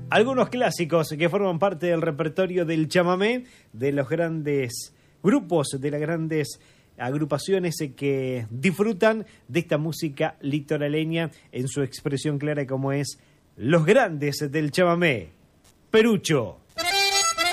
Algunos clásicos que forman parte del repertorio del chamamé, de los grandes grupos, de las grandes agrupaciones que disfrutan de esta música litoraleña en su expresión clara como es los grandes del chamamé. Perucho.